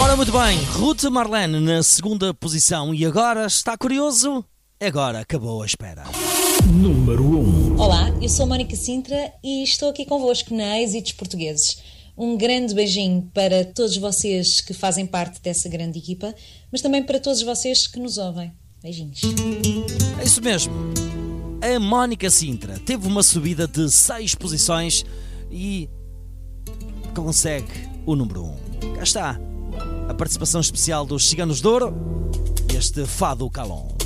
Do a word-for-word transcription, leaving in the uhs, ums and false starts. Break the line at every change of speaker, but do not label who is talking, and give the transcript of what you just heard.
Ora, muito bem, Ruth Marlene na segunda posição. E agora, está curioso? Agora acabou a espera.
Número um.
Olá, eu sou Mónica Sintra e estou aqui convosco na Êxitos Portugueses. Um grande beijinho para todos vocês que fazem parte dessa grande equipa, mas também para todos vocês que nos ouvem. Beijinhos.
É isso mesmo. A Mónica Sintra teve uma subida de seis posições e consegue o número um. Cá está a participação especial dos Ciganos de Ouro e este Fado Calon.